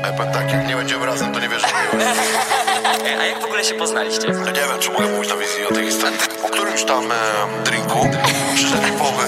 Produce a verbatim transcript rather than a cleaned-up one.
Ja powiem tak, jak nie będziemy razem, to nie wierzę w miłość. A jak w ogóle się poznaliście? Ja nie wiem, czy mogę mówić na wizji o tej historii. Po którymś tam e, drinku przyszedł po,